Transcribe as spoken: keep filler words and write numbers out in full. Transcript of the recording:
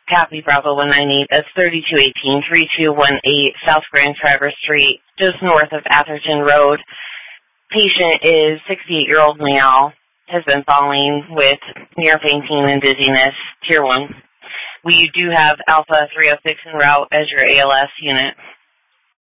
Copy Bravo one nine eight. That's thirty-two eighteen, thirty-two eighteen South Grand Traverse Street, just north of Atherton Road. Patient is sixty-eight-year-old male, has been falling with near fainting and dizziness, tier one. We do have Alpha three oh six en route as your A L S unit.